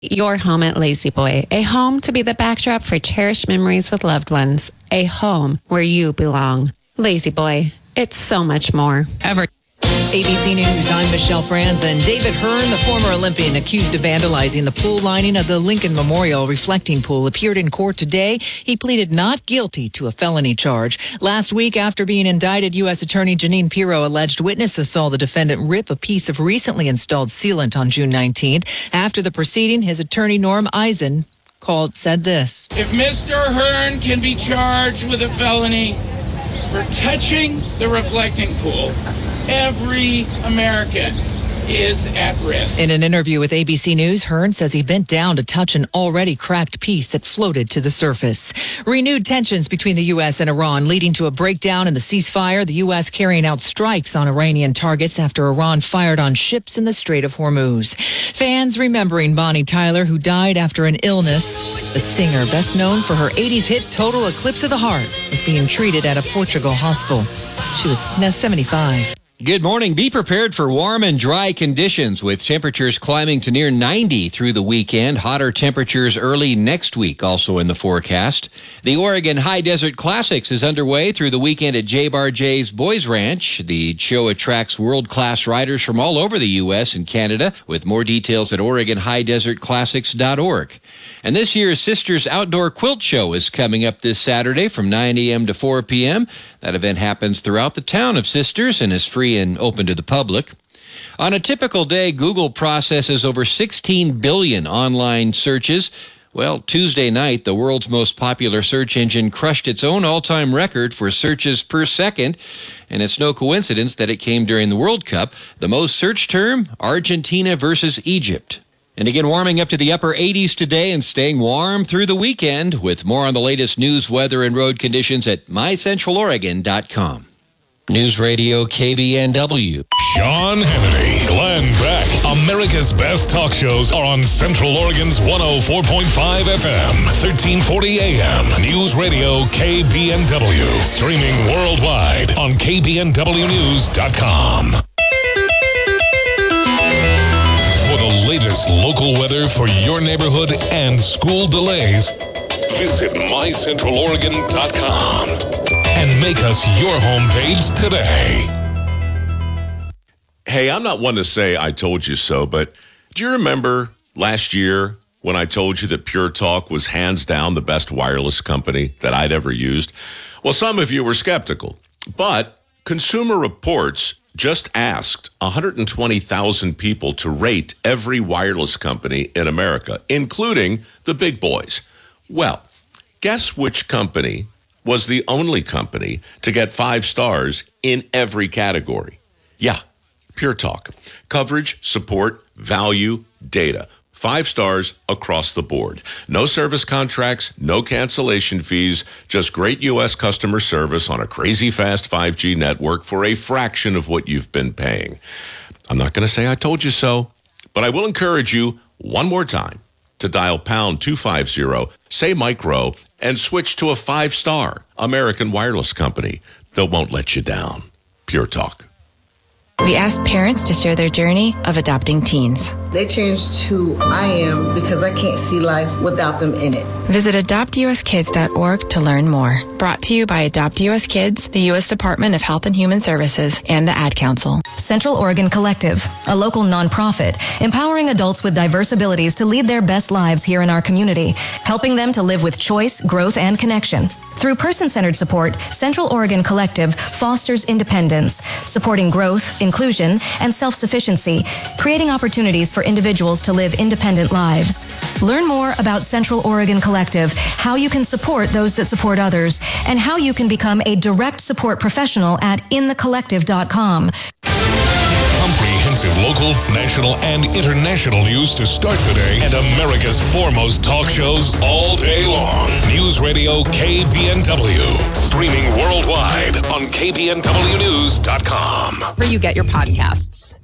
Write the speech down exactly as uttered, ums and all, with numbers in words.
Your home at Lazy Boy, a home to be the backdrop for cherished memories with loved ones, a home where you belong. Lazy Boy, it's so much more. Ever. A B C News, I'm Michelle Franzen. David Hearn, the former Olympian accused of vandalizing the pool lining of the Lincoln Memorial Reflecting Pool, appeared in court today. He pleaded not guilty to a felony charge. Last week, after being indicted, U S Attorney Jeanine Pirro alleged witnesses saw the defendant rip a piece of recently installed sealant on June nineteenth. After the proceeding, his attorney, Norm Eisen, called, said this. If Mister Hearn can be charged with a felony for touching the reflecting pool, every American is at risk. In an interview with A B C News, Hearn says he bent down to touch an already cracked piece that floated to the surface. Renewed tensions between the U S and Iran leading to a breakdown in the ceasefire. The U S carrying out strikes on Iranian targets after Iran fired on ships in the Strait of Hormuz. Fans remembering Bonnie Tyler, who died after an illness. The singer, best known for her eighties hit Total Eclipse of the Heart, was being treated at a Portugal hospital. She was seventy-five. Good morning. Be prepared for warm and dry conditions with temperatures climbing to near ninety through the weekend. Hotter temperatures early next week also in the forecast. The Oregon High Desert Classics is underway through the weekend at J Bar J's Boys Ranch. The show attracts world-class riders from all over the U S and Canada, with more details at Oregon High Desert Classics dot org. And this year's Sisters Outdoor Quilt Show is coming up this Saturday from nine a.m. to four p.m. That event happens throughout the town of Sisters and is free and open to the public. On a typical day, Google processes over sixteen billion online searches. Well, Tuesday night, the world's most popular search engine crushed its own all-time record for searches per second, and it's no coincidence that it came during the World Cup. The most searched term, Argentina versus Egypt. And again, warming up to the upper eighties today and staying warm through the weekend, with more on the latest news, weather, and road conditions at my central oregon dot com. News Radio K B N W. Sean Hannity, Glenn Beck. America's best talk shows are on Central Oregon's one oh four point five F M, thirteen forty A M. News Radio K B N W. Streaming worldwide on K B N W news dot com. For the latest local weather for your neighborhood and school delays, visit my central oregon dot com and make us your homepage today. Hey, I'm not one to say I told you so, but do you remember last year when I told you that Pure Talk was hands down the best wireless company that I'd ever used? Well, some of you were skeptical, but Consumer Reports just asked one hundred twenty thousand people to rate every wireless company in America, including the big boys. Well, guess which company was the only company to get five stars in every category? Yeah, Pure Talk. Coverage, support, value, data. Five stars across the board. No service contracts, no cancellation fees, just great U S customer service on a crazy fast five G network for a fraction of what you've been paying. I'm not going to say I told you so, but I will encourage you one more time to dial pound two fifty, say micro, and switch to a five-star American wireless company that won't let you down. Pure Talk. We asked parents to share their journey of adopting teens. They changed who I am because I can't see life without them in it. Visit adopt u s kids dot org to learn more. Brought to you by Adopt U S Kids, the U S Department of Health and Human Services, and the Ad Council. Central Oregon Collective, a local nonprofit, empowering adults with diverse abilities to lead their best lives here in our community, helping them to live with choice, growth, and connection. Through person-centered support, Central Oregon Collective fosters independence, supporting growth, inclusion, and self-sufficiency, creating opportunities for individuals to live independent lives. Learn more about Central Oregon Collective, how you can support those that support others, and how you can become a direct support professional at in the collective dot com. Comprehensive local, national, and international news to start the day, and America's foremost talk shows all day long. News Radio K B N W. Streaming worldwide on K B N W news dot com. Where you get your podcasts.